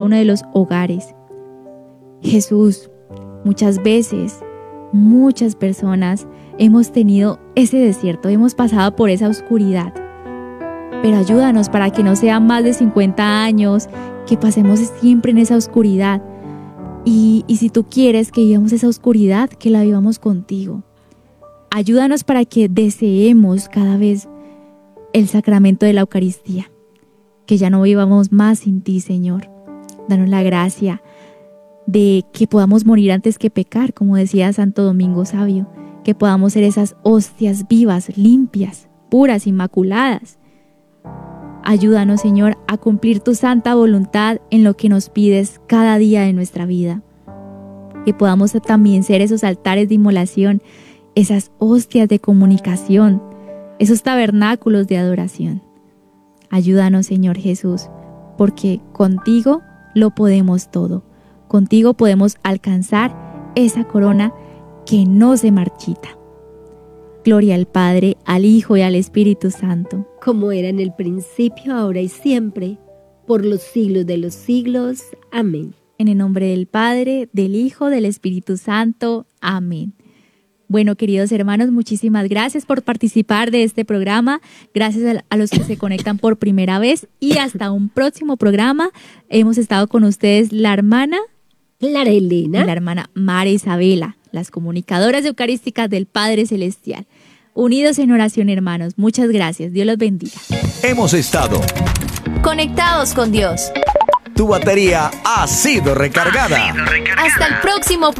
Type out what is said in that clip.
uno de los hogares. Jesús, muchas veces, muchas personas hemos tenido ese desierto, hemos pasado por esa oscuridad. Pero ayúdanos para que no sean más de 50 años, que pasemos siempre en esa oscuridad. Y si tú quieres que vivamos esa oscuridad, que la vivamos contigo. Ayúdanos para que deseemos cada vez el sacramento de la Eucaristía. Que ya no vivamos más sin ti, Señor. Danos la gracia de que podamos morir antes que pecar, como decía Santo Domingo Sabio. Que podamos ser esas hostias vivas, limpias, puras, inmaculadas. Ayúdanos, Señor, a cumplir tu santa voluntad en lo que nos pides cada día de nuestra vida. Que podamos también ser esos altares de inmolación, esas hostias de comunicación, esos tabernáculos de adoración. Ayúdanos, Señor Jesús, porque contigo lo podemos todo. Contigo podemos alcanzar esa corona que no se marchita. Gloria al Padre, al Hijo y al Espíritu Santo. Como era en el principio, ahora y siempre, por los siglos de los siglos. Amén. En el nombre del Padre, del Hijo, del Espíritu Santo. Amén. Bueno, queridos hermanos, muchísimas gracias por participar de este programa. Gracias a los que se conectan por primera vez y hasta un próximo programa. Hemos estado con ustedes la hermana Clara Elena y la hermana María Isabela, las comunicadoras eucarísticas del Padre Celestial. Unidos en oración, hermanos. Muchas gracias. Dios los bendiga. Hemos estado conectados con Dios. Tu batería ha sido recargada. Hasta el próximo programa.